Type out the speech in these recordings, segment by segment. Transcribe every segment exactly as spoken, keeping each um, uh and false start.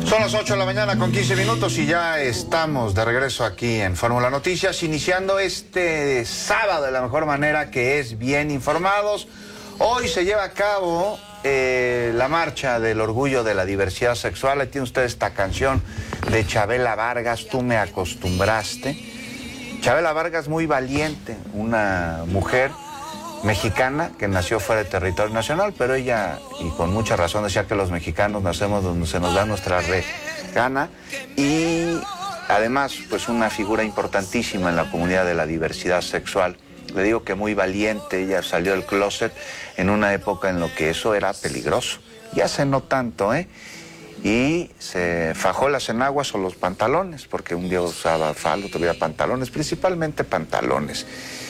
Son las ocho de la mañana con quince minutos y ya estamos de regreso aquí en Fórmula Noticias, iniciando este sábado de la mejor manera, que es bien informados. Hoy se lleva a cabo eh, la marcha del orgullo de la diversidad sexual. Ahí tiene usted esta canción de Chabela Vargas, Tú me acostumbraste. Chabela Vargas, muy valiente, una mujer mexicana que nació fuera de territorio nacional, pero ella, y con mucha razón, decía que los mexicanos nacemos donde se nos da nuestra gana, y además, pues una figura importantísima en la comunidad de la diversidad sexual. Le digo que muy valiente, ella salió del closet en una época en lo que eso era peligroso. Ya hace no tanto, ¿eh? Y se fajó las enaguas o los pantalones, porque un día usaba falda, otro día pantalones, principalmente pantalones.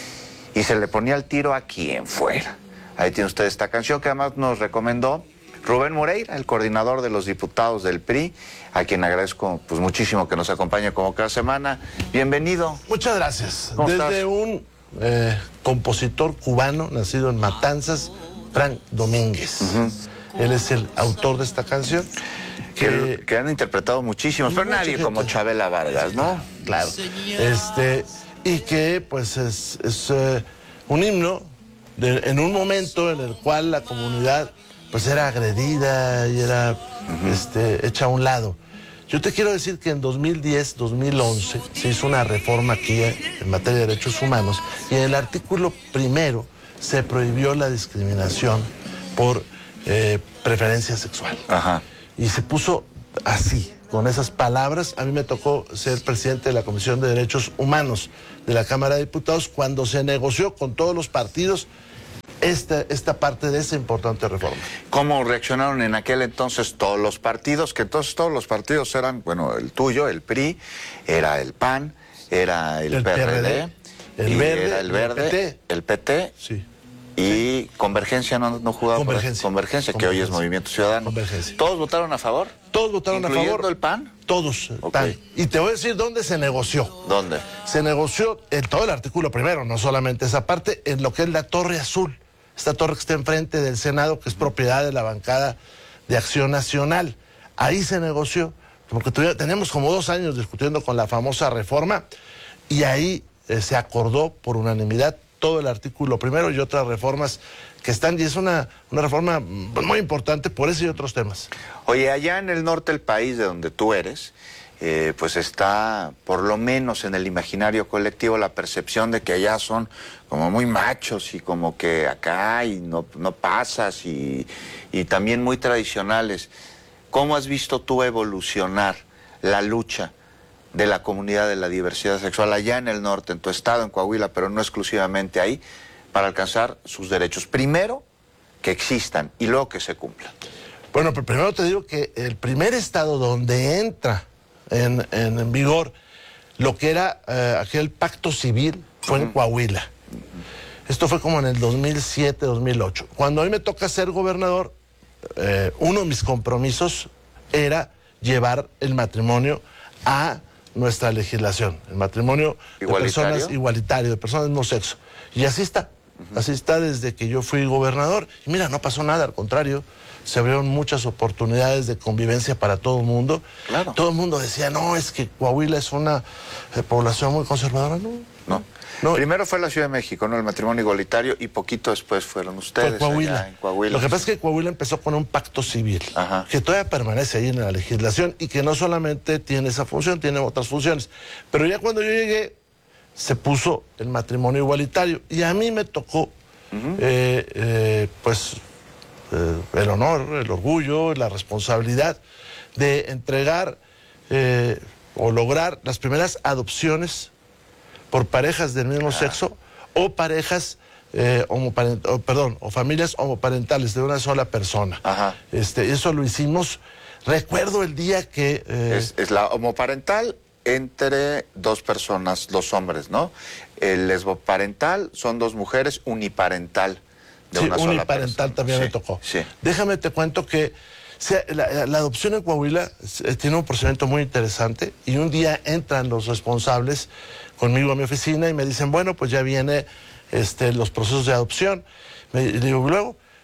Y se le ponía el tiro a quien fuera. Ahí tiene usted esta canción que además nos recomendó Rubén Moreira, el coordinador de los diputados del P R I, a quien agradezco pues muchísimo que nos acompañe como cada semana. Bienvenido. Muchas gracias. ¿Cómo Desde estás? un eh, compositor cubano nacido en Matanzas, Frank Domínguez. Uh-huh. Él es el autor de esta canción. Que, que, que han interpretado muchísimos, pero nadie gente. como Chabela Vargas, ¿no? Claro. Este... Y que pues es, es uh, un himno de, en un momento en el cual la comunidad pues era agredida y era uh-huh. este, hecha a un lado. Yo te quiero decir que en dos mil diez, dos mil once se hizo una reforma aquí en materia de derechos humanos y en el artículo primero se prohibió la discriminación por eh, preferencia sexual. Ajá. Y se puso así, con esas palabras. A mí me tocó ser presidente de la Comisión de Derechos Humanos de la Cámara de Diputados cuando se negoció con todos los partidos esta, esta parte de esa importante reforma. ¿Cómo reaccionaron en aquel entonces todos los partidos? Que entonces todos los partidos eran, bueno, el tuyo, el P R I, era el P A N, era el, el P R D, el Verde, era el Verde, el P T. El P T sí. Y sí. Convergencia no, no jugaba Convergencia. Por Convergencia, que hoy es Movimiento Ciudadano. Convergencia. ¿Todos votaron a favor? Todos votaron a favor. ¿Incluyendo el P A N? Todos. Okay. Y te voy a decir dónde se negoció. ¿Dónde? Se negoció en todo el artículo primero, no solamente esa parte, en lo que es la Torre Azul. Esta torre que está enfrente del Senado, que es propiedad de la bancada de Acción Nacional. Ahí se negoció, porque teníamos como dos años discutiendo con la famosa reforma, y ahí eh, se acordó por unanimidad todo el artículo primero y otras reformas que están, y es una, una reforma muy importante por ese y otros temas. Oye, allá en el norte del país, de donde tú eres, eh, pues está, por lo menos en el imaginario colectivo, la percepción de que allá son como muy machos y como que acá y no, no pasas y, y también muy tradicionales. ¿Cómo has visto tú evolucionar la lucha de la comunidad de la diversidad sexual allá en el norte, en tu estado, en Coahuila, pero no exclusivamente ahí, para alcanzar sus derechos? Primero, que existan y luego que se cumplan. Bueno, pero primero te digo que el primer estado donde entra en, en, en vigor lo que era eh, aquel pacto civil fue uh-huh. en Coahuila. Uh-huh. Esto fue como en el dos mil siete, dos mil ocho. Cuando a mí me toca ser gobernador, eh, uno de mis compromisos era llevar el matrimonio a nuestra legislación, el matrimonio de personas igualitario, de personas del mismo sexo. Y así está, uh-huh. así está desde que yo fui gobernador. Y mira, no pasó nada, al contrario, se abrieron muchas oportunidades de convivencia para todo el mundo. Claro. Todo el mundo decía, no, es que Coahuila es una eh, población muy conservadora. No, no. No. Primero fue la Ciudad de México, ¿no? El matrimonio igualitario, y poquito después fueron ustedes. Fue Coahuila. Allá en Coahuila. Lo que pasa es que Coahuila empezó con un pacto civil, Ajá. que todavía permanece ahí en la legislación y que no solamente tiene esa función, tiene otras funciones. Pero ya cuando yo llegué, se puso el matrimonio igualitario y a mí me tocó, uh-huh. eh, eh, pues, eh, el honor, el orgullo, la responsabilidad de entregar eh, o lograr las primeras adopciones por parejas del mismo ah. sexo o parejas eh, homoparent o, perdón, o familias homoparentales de una sola persona. Ajá. Este, eso lo hicimos. Recuerdo el día que eh... es, es la homoparental entre dos personas, dos hombres, ¿no? El lesboparental son dos mujeres, uniparental de sí, una sola uniparental persona. también sí, me tocó. Sí. Déjame te cuento que o sea, la, la adopción en Coahuila tiene un procedimiento muy interesante y un día entran los responsables conmigo a mi oficina y me dicen, bueno, pues ya viene este, los procesos de adopción. Me, y digo, luego,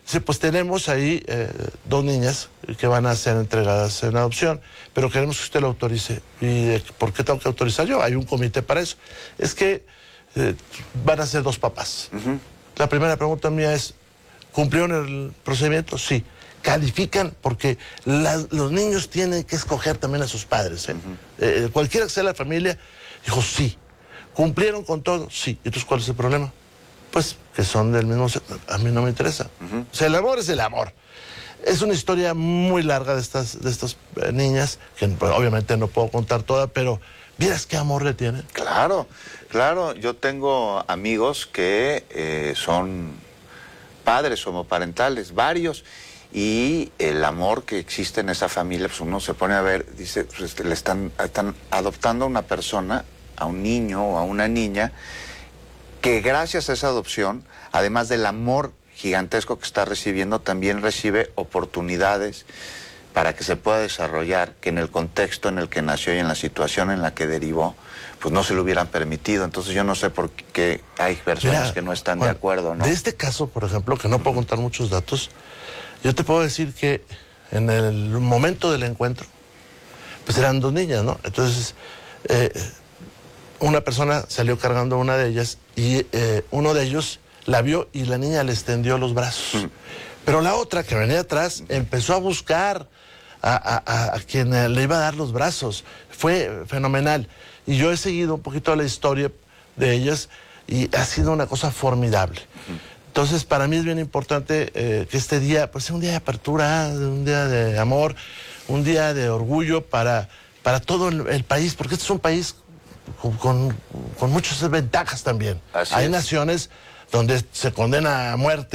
sí, pues tenemos ahí eh, dos niñas que van a ser entregadas en adopción, pero queremos que usted lo autorice. ¿Y por qué tengo que autorizar yo? Hay un comité para eso. Es que eh, van a ser dos papás. Uh-huh. La primera pregunta mía es, ¿cumplieron el procedimiento? Sí. ¿Califican? Porque la, los niños tienen que escoger también a sus padres. ¿eh? Uh-huh. eh, cualquiera que sea la familia, dijo sí. ¿Cumplieron con todo? Sí. Entonces, ¿cuál es el problema? Pues que son del mismo sexo. A mí no me interesa. Uh-huh. O sea, el amor es el amor. Es una historia muy larga de estas, de estas eh, niñas, que pues, obviamente no puedo contar toda, pero ¿vieras qué amor le tienen? Claro, claro. Yo tengo amigos que eh, son padres homoparentales, varios, y el amor que existe en esa familia, pues uno se pone a ver, dice, pues le están, están adoptando a una persona, a un niño o a una niña, que gracias a esa adopción, además del amor gigantesco que está recibiendo, también recibe oportunidades para que se pueda desarrollar, que en el contexto en el que nació y en la situación en la que derivó, pues no se lo hubieran permitido. Entonces yo no sé por qué hay personas Mira, que no están bueno, de acuerdo, ¿no? De este caso, por ejemplo, que no puedo contar muchos datos, yo te puedo decir que en el momento del encuentro, pues eran dos niñas, ¿no? Entonces, eh, una persona salió cargando a una de ellas y eh, uno de ellos la vio y la niña le extendió los brazos. Mm. Pero la otra, que venía atrás, empezó a buscar a, a, a quien le iba a dar los brazos. Fue fenomenal. Y yo he seguido un poquito la historia de ellas y ha sido una cosa formidable. Mm. Entonces, para mí es bien importante eh, que este día, pues sea un día de apertura, un día de amor, un día de orgullo para, para todo el, el país, porque este es un país con, con, con muchas ventajas también. Así Hay es. naciones donde se condena a muerte